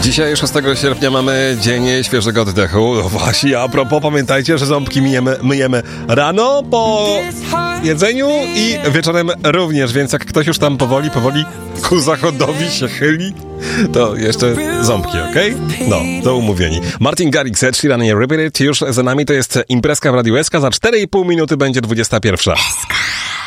Dzisiaj 6 sierpnia mamy Dzień Świeżego Oddechu. Właśnie, a propos, pamiętajcie, że ząbki myjemy rano po jedzeniu i wieczorem również, więc jak ktoś już tam powoli ku zachodowi się chyli, to jeszcze ząbki, okej? No, to umówieni. Martin Garrix, Ed Sheeran i Repeat It już za nami, to jest imprezka w Radiu SK. Za 4,5 minuty będzie 21.